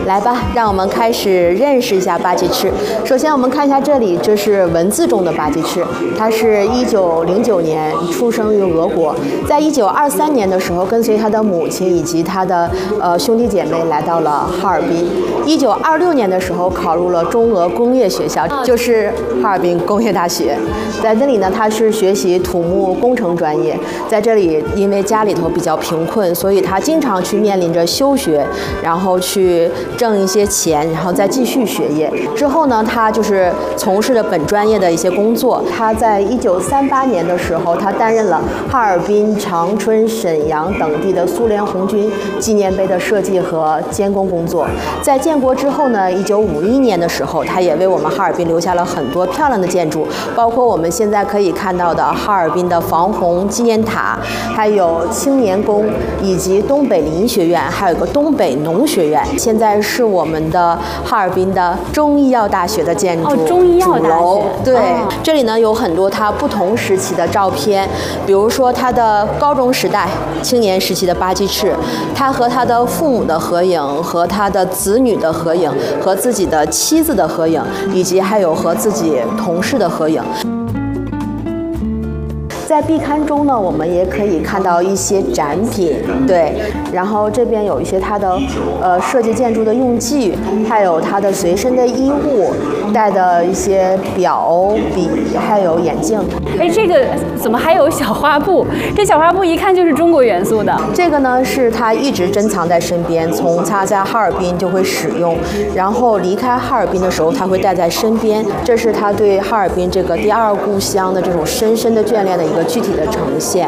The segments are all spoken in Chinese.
来吧，让我们开始认识一下巴基赤。首先，我们看一下这里，这是文字中的巴基赤。他是1909年出生于俄国，在1923年的时候，跟随他的母亲以及他的兄弟姐妹来到了哈尔滨。1926年的时候，考入了中俄工业学校，就是哈尔滨工业大学。在这里呢，他是学习土木工程专业。在这里，因为家里头比较贫困，所以他经常去面临着休学，然后去挣一些钱，然后再继续学业。之后呢，他就是从事了本专业的一些工作。他在1938年的时候，他担任了哈尔滨、长春、沈阳等地的苏联红军纪念碑的设计和监工工作。在建国之后呢，1951年的时候，他也为我们哈尔滨留下了很多漂亮的建筑，包括我们现在可以看到的哈尔滨的防洪纪念塔，还有青年宫，以及东北林学院，还有个东北农学院。现在是我们的哈尔滨的中医药大学的建筑中医药大学。 对，这里呢有很多他不同时期的照片，比如说他的高中时代、青年时期的巴基赤，他和他的父母的合影，和他的子女的合影，和自己的妻子的合影，以及还有和自己同事的合影。在壁龛中呢，我们也可以看到一些展品，对，然后这边有一些它的设计建筑的用具，还有它的随身的衣物，带的一些表、笔，还有眼镜。 哎，这个怎么还有小花布？这小花布一看就是中国元素的。 这个呢是他一直珍藏在身边，从他在哈尔滨就会使用，然后离开哈尔滨的时候他会带在身边。这是他对哈尔滨这个第二故乡的这种深深的眷恋的一个具体的呈现。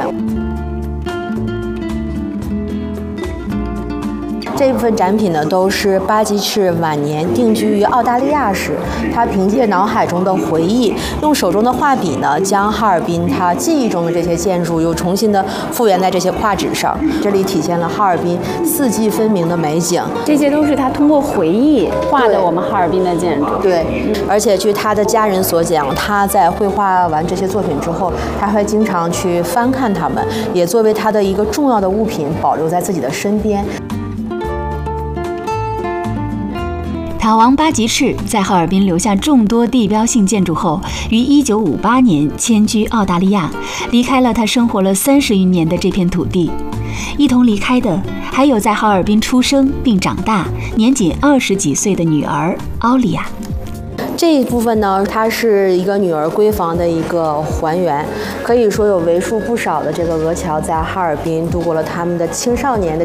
这部分展品呢，都是巴基赤晚年定居于澳大利亚时，他凭借脑海中的回忆，用手中的画笔呢，将哈尔滨他记忆中的这些建筑又重新的复原在这些画纸上。这里体现了哈尔滨四季分明的美景。 这些都是他通过回忆画的我们哈尔滨的建筑。 对，而且据他的家人所讲，他在绘画完这些作品之后，他会经常去翻看它们，也作为他的一个重要的物品保留在自己的身边。 塔王巴吉赤在哈尔滨留下众多地标性建筑后，于1958年迁居澳大利亚，离开了他生活了30余年的这片土地。一同离开的还有在哈尔滨出生并长大、年仅20几岁的女儿奥利亚。 这一部分呢，它是一个女儿闺房的一个还原，可以说有为数不少的这个俄侨在哈尔滨度过了他们的青少年的